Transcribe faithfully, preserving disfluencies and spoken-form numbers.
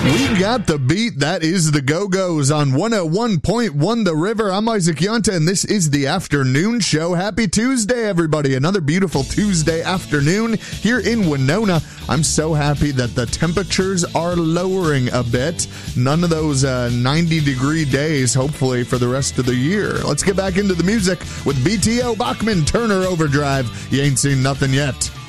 We got the beat. That is the Go-Go's on one oh one point one The River. I'm Isaac Yonta, and this is the afternoon show. Happy Tuesday, everybody. Another beautiful Tuesday afternoon here in Winona. I'm so happy that the temperatures are lowering a bit. None of those uh, ninety-degree days, hopefully, for the rest of the year. Let's get back into the music with B T O Bachman Turner Overdrive. You ain't seen nothing yet.